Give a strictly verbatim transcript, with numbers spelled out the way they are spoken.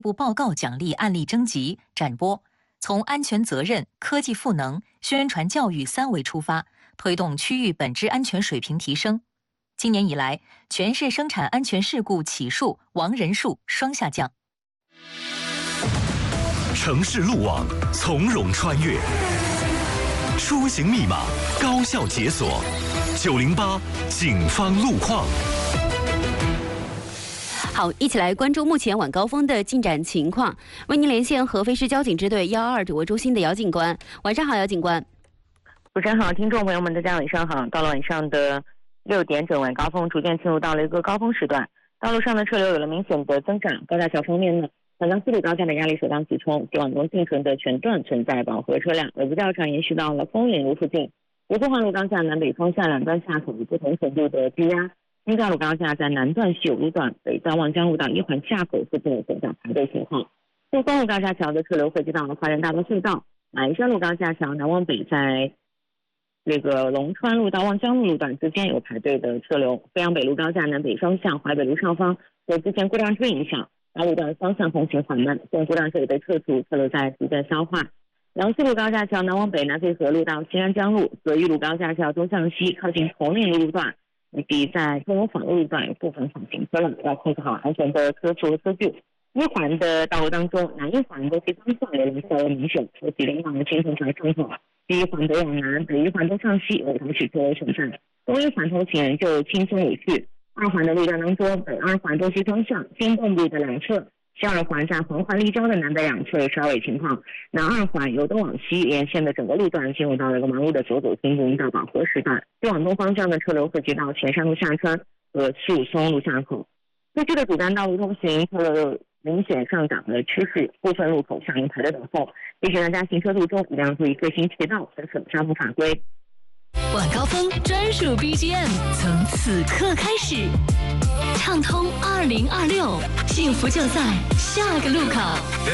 部报告奖励案例征集展播，从安全责任、科技赋能、宣传教育三维出发，推动区域本质安全水平提升。今年以来，全市生产安全事故起数、亡人数双下降。 城市路网从容穿越，出行密码高效解锁。九零八警方路况。 好，一起来关注目前晚高峰的进展情况。为您连线合肥市交警支队幺二指挥中心的姚警官。晚上好，姚警官。 主持人好，听众朋友们，大家晚上好。到了晚上的六点整，晚高峰逐渐进入到了一个高峰时段，道路上的车流有了明显的增长。高架桥方面呢，反向四路高架的压力首当其冲，继往东进城的全段存在饱和车辆，尾部调查延续到了丰源路附近。吴淞环路高架南北方向两段下口有不同程度的积压。新高路高架在南段西有路段，北到望江路到一环下口附近有存在排队情况。陆丰路高架桥的车流汇集到了华人大道隧道。马鞍山路高架桥南往北在这个龙川路到望江路路段之间有排队的车流。飞扬北路高架南北双向淮北路上方受之前故障车影响，该路段方向通行缓慢，现故障车已被撤除，车流在逐渐消化。梁溪路高架桥南往北南飞河路到新安江路，泽玉路高架桥东向西靠近同内路段以及在中荣坊路段有部分缓行车辆，要控制好安全的车速和车距。一环的道路当中，南一环的西方向有人车明显，车距连往前程才正好。第一环北往南，北一环东向西有同时车流存在，东一环通行人就轻松有序。二环的路段当中，北二环东西方向新动路的两侧，西二环在环环立交的南北两侧有稍微情况。南二环由东往西沿线的整个路段进入到了一个忙碌的走走停停到饱和时段。继往东方向的车流汇集到前山路下川和七五松路下口。各区的主干道路通行车流明显上涨的趋势，部分路口响应排队等候，提醒大家行车路中一定要注意各行其道，遵守交通法规。 晚高峰专属 B G M 从此刻开始，畅通二零二六，幸福就在下个路口。